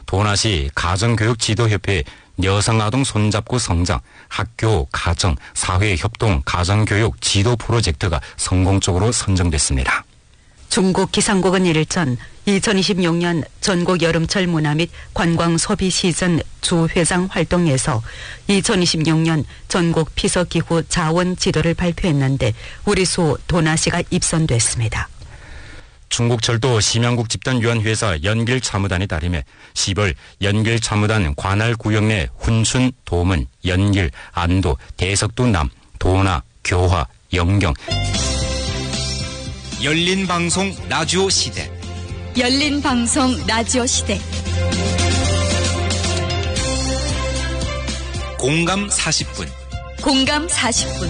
도나시 가정교육지도협회 여성아동 손잡고 성장, 학교, 가정, 사회협동, 가정교육 지도 프로젝트가 성공적으로 선정됐습니다. 중국 기상국은 일전 2026년 전국 여름철 문화 및 관광 소비 시즌 주회장 활동에서 2026년 전국 피서기후 자원 지도를 발표했는데 우리수 도나시가 입선됐습니다. 중국철도 심양국 집단유한회사 연길참무단에 따르면 10월 연길참무단 관할 구역 내 훈춘, 도문, 연길, 안도, 대석도 남, 도나, 교화, 영경 열린 방송 라디오 시대. 열린 방송 라디오 시대. 공감 40분. 공감 40분.